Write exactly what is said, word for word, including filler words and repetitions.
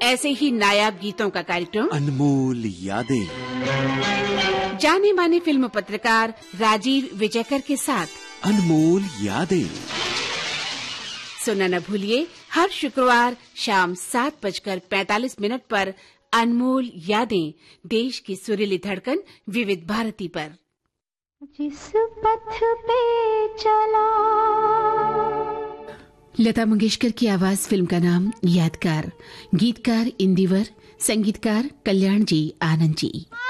ऐसे ही नायाब गीतों का कार्यक्रम अनमोल यादें, जाने माने फिल्म पत्रकार राजीव विजयकर के साथ अनमोल यादें सुनना न भूलिए हर शुक्रवार शाम सात बजकर पैंतालीस मिनट पर अनमोल यादें, देश की सुरीली धड़कन विविध भारती पर। जिस पथ पे चला। लता मंगेशकर की आवाज, फिल्म का नाम यादगार, गीतकार इंदिवर, संगीतकार कल्याण जी आनंद जी।